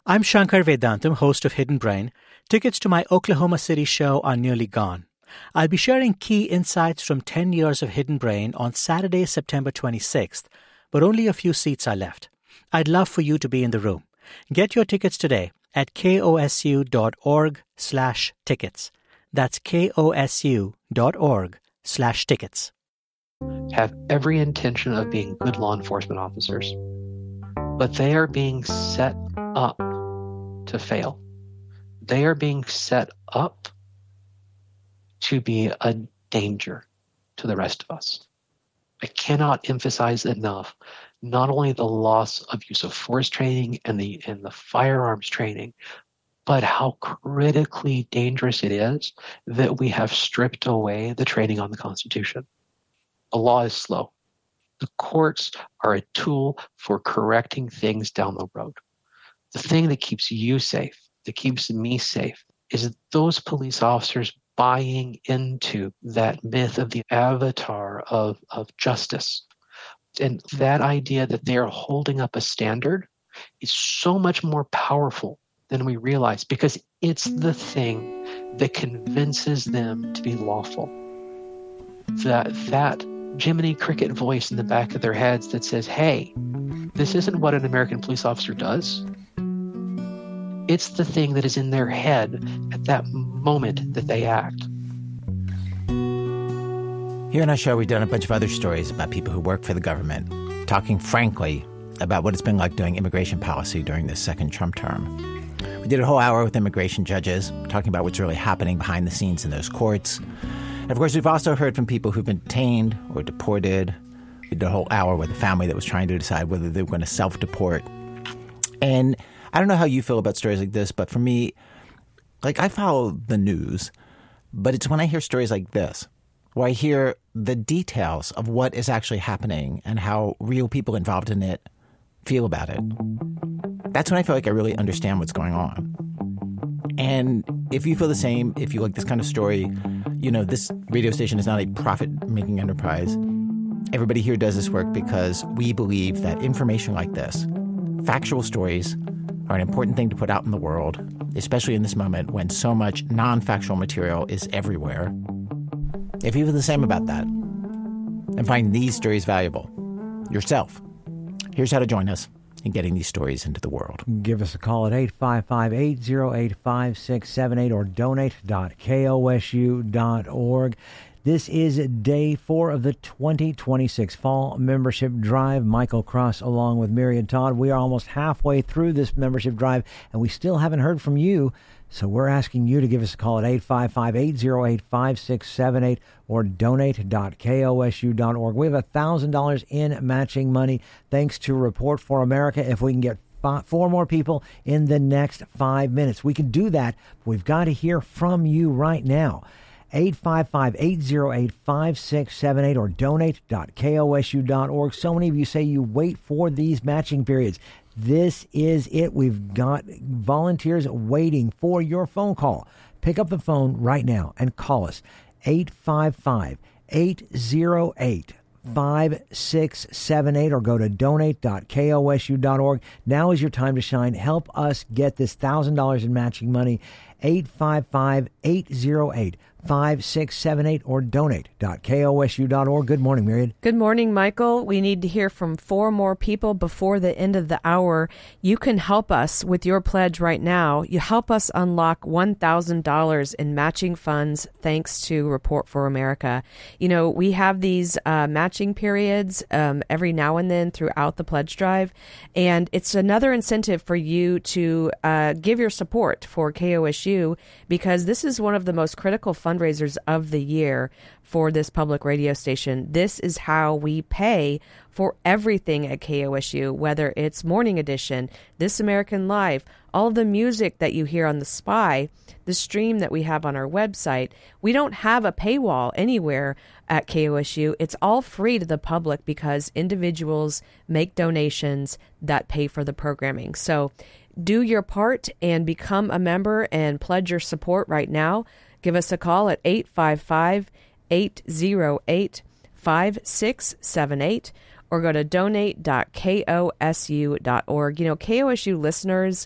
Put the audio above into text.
I'm Shankar Vedantam, host of Hidden Brain. Tickets to my Oklahoma City show are nearly gone. I'll be sharing key insights from 10 years of Hidden Brain on Saturday, September 26th, but only a few seats are left. I'd love for you to be in the room. Get your tickets today at kosu.org/tickets. That's kosu.org/tickets. Have every intention of being good law enforcement officers, but they are being set up to fail. They are being set up to be a danger to the rest of us. I cannot emphasize enough not only the loss of use of force training and the firearms training, but how critically dangerous it is that we have stripped away the training on the Constitution. The law is slow. The courts are a tool for correcting things down the road. The thing that keeps you safe, that keeps me safe, is those police officers buying into that myth of the avatar of justice. And that idea that they are holding up a standard is so much more powerful than we realize, because it's the thing that convinces them to be lawful. That Jiminy Cricket voice in the back of their heads that says, hey, this isn't what an American police officer does. It's the thing that is in their head at that moment that they act. Here on our show, we've done a bunch of other stories about people who work for the government, talking frankly about what it's been like doing immigration policy during this second Trump term. We did a whole hour with immigration judges, talking about what's really happening behind the scenes in those courts. And of course, we've also heard from people who've been detained or deported. We did a whole hour with a family that was trying to decide whether they were going to self-deport. And I don't know how you feel about stories like this, but for me, I follow the news, but it's when I hear stories like this, where I hear the details of what is actually happening and how real people involved in it feel about it. That's when I feel like I really understand what's going on. And if you feel the same, if you like this kind of story, this radio station is not a profit-making enterprise. Everybody here does this work because we believe that information like this, factual stories, are an important thing to put out in the world, especially in this moment when so much non-factual material is everywhere. If you feel the same about that and find these stories valuable yourself, here's how to join us in getting these stories into the world. Give us a call at 855-808-5678 or donate.kosu.org. This is day 4 of the 2026 Fall Membership Drive. Michael Cross along with Myriad Todd. We are almost halfway through this membership drive, and we still haven't heard from you. So we're asking you to give us a call at 855-808-5678 or donate.kosu.org. We have $1,000 in matching money thanks to Report for America. If we can get 4 more people in the next 5 minutes, we can do that. We've got to hear from you right now. 855-808-5678 or donate.kosu.org. So many of you say you wait for these matching periods. This is it. We've got volunteers waiting for your phone call. Pick up the phone right now and call us. 855-808-5678 or go to donate.kosu.org. Now is your time to shine. Help us get this $1,000 in matching money. 855-808-5678 or donate.kosu.org. Good morning, Myriad. Good morning, Michael. We need to hear from 4 more people before the end of the hour. You can help us with your pledge right now. You help us unlock $1,000 in matching funds thanks to Report for America. We have these matching periods every now and then throughout the pledge drive, and it's another incentive for you to give your support for KOSU, because this is one of the most critical fundraisers of the year for this public radio station. This is how we pay for everything at KOSU, whether it's Morning Edition, This American Life, all of the music that you hear on The Spy, the stream that we have on our website. We don't have a paywall anywhere at KOSU. It's all free to the public because individuals make donations that pay for the programming. So do your part and become a member and pledge your support right now. Give us a call at 855-808-5678 or go to donate.kosu.org. KOSU listeners